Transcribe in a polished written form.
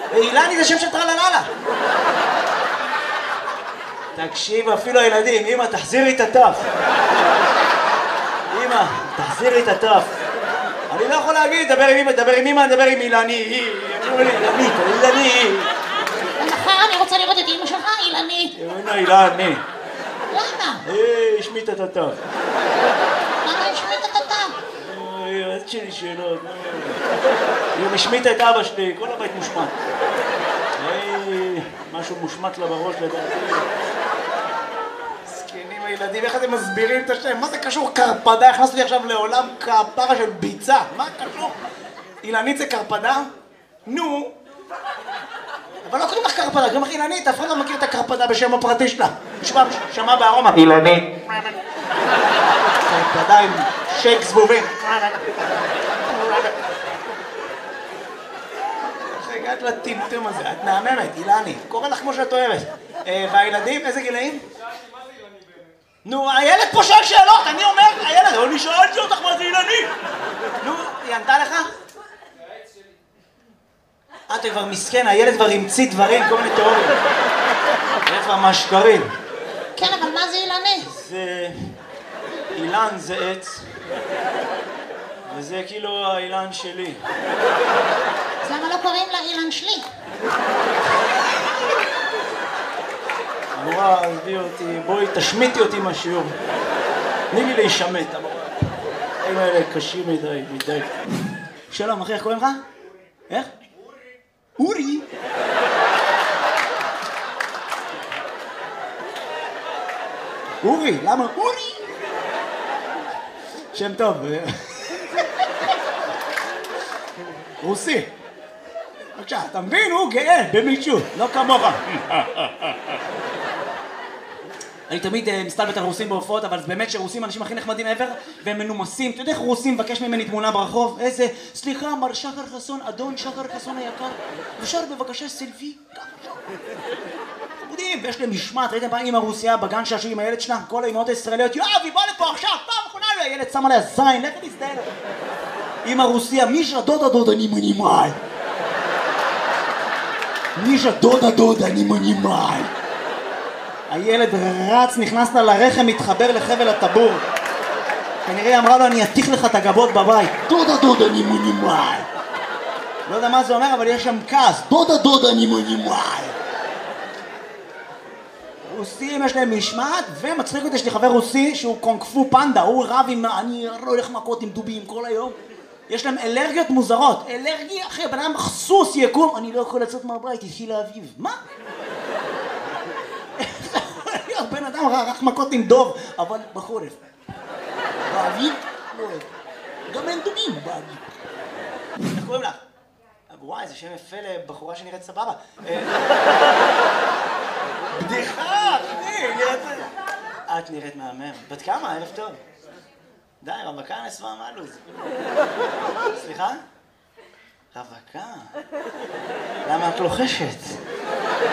אילני זה שם של טרלללה. תקשיב, אפילו הילדים, אמא, תחזירי את הטף. אמא, תחזירי את הטף. אני לא יכול להגיד, דבר עם אמא, דבר עם אמא, דבר עם אילני. אילני. מחר אני רוצה לראות את אמא שלך, אילני. אילני. למה? השמיט את הטף. למה השמיט את הטף? אז שלי שאלות. היא משמיטה את אבא שלי, כל הבית מושמט. משהו מושמט לה בראש לדעתי. זקנים הילדים, איך אתם מסבירים את השם? מה זה קשור קרפדה? הכנסתי לי עכשיו לעולם כפרה של ביצה. מה קשור? אילנית זה קרפדה? נו. אבל לא קוראים לך קרפדה, קוראים לך אילנית, אף אחד לא מכיר את הקרפדה בשם הפרטי שלה. שמע בארומה. אילנית. קרפדה עם שייק זבובים. איך הגעת לטמטום הזה? את מהממת, אילני. קורא לך כמו שאת אוהבת. והילדים, איזה גילאים? נו, הילד פה שואל שאלות, אני אומר, הילד, אני שאלתי אותך מה זה אילני. נו, היא ענתה לך? אתה כבר מסכן, הילד כבר המציא דברים, כל מיני תיאוריות. זה כבר מהשקרים. כן, אבל מה זה אילני? זה... אילן זה עץ, וזה כאילו האילן שלי. אז למה לא קוראים לה אילן שלי? המורה, עזבי אותי, בואי תשמיטי אותי מהשיעור. תני לי להישמט, המורה. הם האלה קשים מדי. שלום, אחי, איך קוראים לך? איך? אורי. אורי, למה? אורי. שם טוב. רוסי. בבקשה, אתה מבין? הוא גאה במישהו, לא כמוך. אני תמיד מסתלבט על רוסים בהופעות, אבל באמת שרוסים אנשים הכי נחמדים ever, והם מנומסים. אתה יודע איך רוסים מבקש ממני תמונה ברחוב? איזה, סליחה, מר שחר חסון, אדון שחר חסון היקר, אפשר בבקשה סלפי? חמודים, ויש להם משמעת, ראיתם פעם אמא רוסיה בגן שעשו עם הילד שלה, כל האמהות הישראליות, יואב, היא באה לפה עכשיו, פעם אחרונה, הילד שם עליה זין, לך תזדהן. אמא רוסיה, מישה דודה אני מנימאי. מישה דודה אני מנימאי. הילד רץ, נכנס לה לרחם, מתחבר לחבל הטבור. כנראה אמרה לו, אני אתיך לך את הגבות בבית. דודה אני מנימאי. לא יודע מה זה אומר, אבל יש שם כעס. דודה אני מנימאי. רוסים יש להם משמעת, ומצחיק אותי, יש לי חבר רוסי שהוא קונג-פו פנדה, הוא רב עם, אני לא הולך מכות עם דובים כל היום. יש להם אלרגיות מוזרות. אלרגיה, אחי, בן אדם סוס יקום, אני לא יכול לצאת מהבית, התחיל האביב. מה? בן אדם רק מכות עם דוב, אבל בחורף. באביב? לא אוהב. גם אין דובים באביב. איך קוראים לך? וואי, זה שם יפה לבחורה שנראית סבבה. בדיחה, אחי, את נראית מהמם. בת כמה? ערב טוב. די, רווקה נסווה מלוז. סליחה? רווקה? למה את לוחשת?